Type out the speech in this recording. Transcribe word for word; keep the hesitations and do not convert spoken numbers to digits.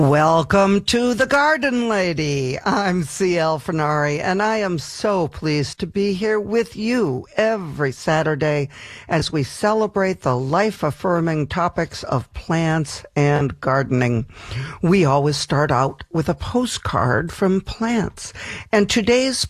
Welcome to The Garden Lady. I'm C L Fenari, and I am so pleased to be here with you every Saturday as we celebrate the life-affirming topics of plants and gardening. We always start out with a postcard from plants, and today's